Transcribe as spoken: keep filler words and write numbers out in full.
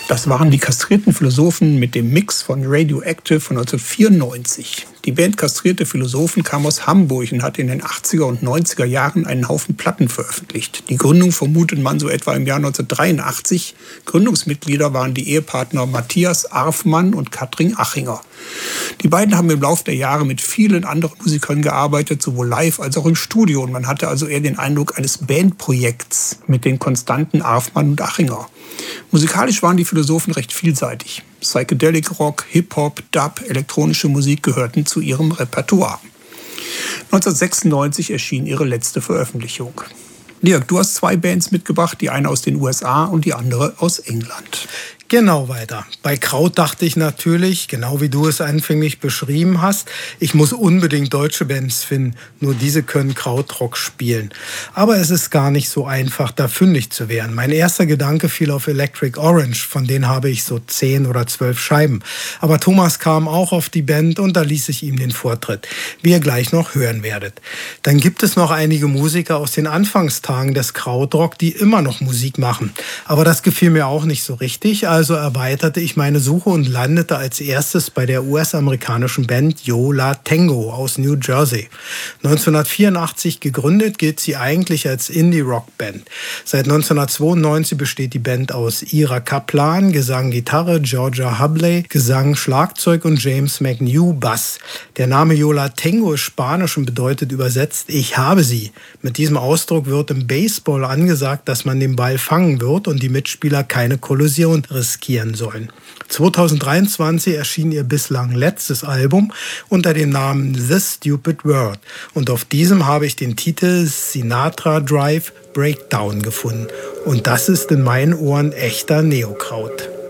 Das waren die Kastrierten Philosophen mit dem Mix von Radioactive von neunzehnhundertvierundneunzig. Die Band Kastrierte Philosophen kam aus Hamburg und hat in den achtziger und neunziger Jahren einen Haufen Platten veröffentlicht. Die Gründung vermutet man so etwa im Jahr neunzehnhundertdreiundachtzig. Gründungsmitglieder waren die Ehepartner Matthias Arfmann und Katrin Achinger. Die beiden haben im Laufe der Jahre mit vielen anderen Musikern gearbeitet, sowohl live als auch im Studio. Und man hatte also eher den Eindruck eines Bandprojekts mit den Konstanten Arfmann und Achinger. Musikalisch waren die Philosophen recht vielseitig. Psychedelic Rock, Hip-Hop, Dub, elektronische Musik gehörten zu ihrem Repertoire. neunzehnhundertsechsundneunzig erschien ihre letzte Veröffentlichung. Dirk, du hast zwei Bands mitgebracht, die eine aus den U S A und die andere aus England. Genau weiter. Bei Kraut dachte ich natürlich, genau wie du es anfänglich beschrieben hast, ich muss unbedingt deutsche Bands finden. Nur diese können Krautrock spielen. Aber es ist gar nicht so einfach, da fündig zu werden. Mein erster Gedanke fiel auf Electric Orange. Von denen habe ich so zehn oder zwölf Scheiben. Aber Thomas kam auch auf die Band und da ließ ich ihm den Vortritt, wie ihr gleich noch hören werdet. Dann gibt es noch einige Musiker aus den Anfangstagen des Krautrock, die immer noch Musik machen. Aber das gefiel mir auch nicht so richtig. Also erweiterte ich meine Suche und landete als erstes bei der U S-amerikanischen Band Yo La Tengo aus New Jersey. neunzehnhundertvierundachtzig gegründet, gilt sie eigentlich als Indie-Rock-Band. Seit neunzehnhundertzweiundneunzig besteht die Band aus Ira Kaplan, Gesang, Gitarre, Georgia Hubley, Gesang, Schlagzeug und James McNew, Bass. Der Name Yo La Tengo ist spanisch und bedeutet übersetzt „Ich habe sie". Mit diesem Ausdruck wird im Baseball angesagt, dass man den Ball fangen wird und die Mitspieler keine Kollision riskieren sollen. zweitausenddreiundzwanzig erschien ihr bislang letztes Album unter dem Namen The Stupid World. Und auf diesem habe ich den Titel Sinatra Drive Breakdown gefunden. Und das ist in meinen Ohren echter Neokraut.